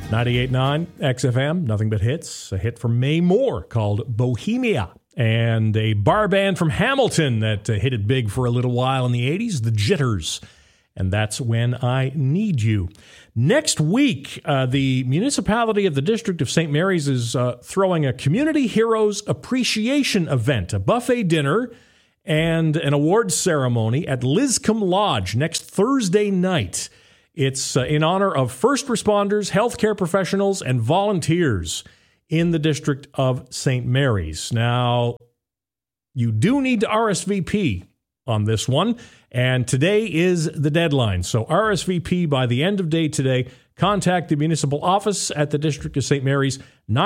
98.9 XFM, nothing but hits. A hit from May Moore called Bohemia. And a bar band from Hamilton that hit it big for a little while in the 80s, the Jitters. And that's When I Need You. Next week, the municipality of the District of St. Mary's is throwing a Community Heroes Appreciation event, a buffet dinner, and an awards ceremony at Liscombe Lodge next Thursday night. It's in honor of first responders, healthcare professionals, and volunteers in the District of St. Mary's. Now, you do need to RSVP on this one, and today is the deadline. So RSVP by the end of day today. Contact the municipal office at the District of St. Mary's,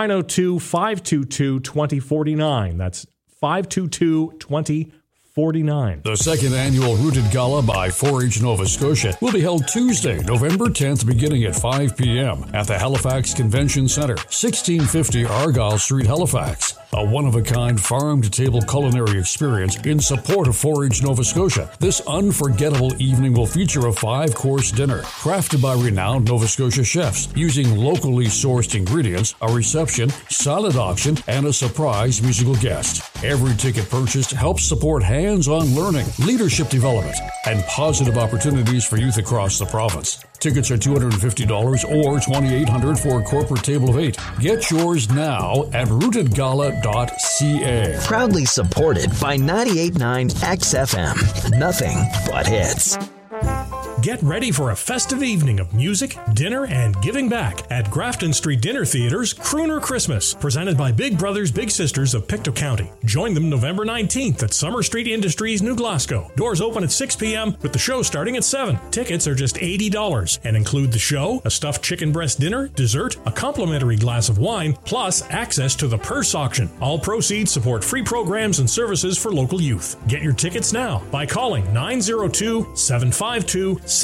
902-522-2049. That's 522-2049. The second annual Rooted Gala by 4-H Nova Scotia will be held Tuesday, November 10th, beginning at 5 p.m. at the Halifax Convention Centre, 1650 Argyle Street, Halifax. A one-of-a-kind farm-to-table culinary experience in support of 4-H Nova Scotia. This unforgettable evening will feature a 5-course dinner crafted by renowned Nova Scotia chefs using locally sourced ingredients, a reception, silent auction, and a surprise musical guest. Every ticket purchased helps support hands-on learning, leadership development, and positive opportunities for youth across the province. Tickets are $250 or $2,800 for a corporate table of 8. Get yours now at rootedgala.ca. Proudly supported by 98.9 XFM. Nothing but hits. Get ready for a festive evening of music, dinner, and giving back at Grafton Street Dinner Theater's Crooner Christmas, presented by Big Brothers Big Sisters of Pictou County. Join them November 19th at Summer Street Industries, New Glasgow. Doors open at 6 p.m. with the show starting at 7. Tickets are just $80 and include the show, a stuffed chicken breast dinner, dessert, a complimentary glass of wine, plus access to the purse auction. All proceeds support free programs and services for local youth. Get your tickets now by calling 902-752-6260.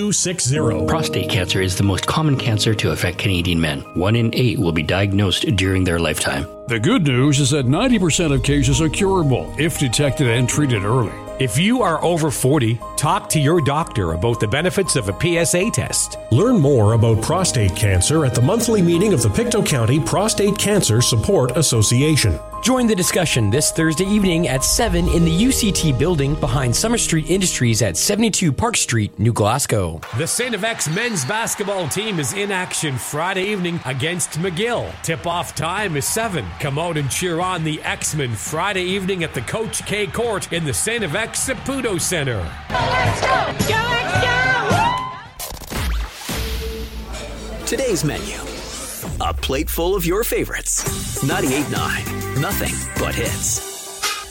Prostate cancer is the most common cancer to affect Canadian men. 1 in 8 will be diagnosed during their lifetime. The good news is that 90% of cases are curable if detected and treated early. If you are over 40, talk to your doctor about the benefits of a PSA test. Learn more about prostate cancer at the monthly meeting of the Pictou County Prostate Cancer Support Association. Join the discussion this Thursday evening at 7 in the UCT building behind Summer Street Industries at 72 Park Street, New Glasgow. The St. FX men's basketball team is in action Friday evening against McGill. Tip-off time is 7. Come out and cheer on the X-Men Friday evening at the Coach K Court in the St. FX Saputo Centre. Let's go! Let's go! Today's menu. A plate full of your favorites. 98.9. Nothing but hits.